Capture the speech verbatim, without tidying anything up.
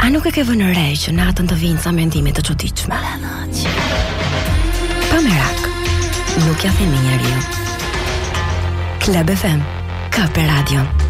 A nuk e ke vënë re që natën të vinë sa mendime të çuditshme? Pa merak, nuk ja themi njeriu. Club F M, Ka për Radio.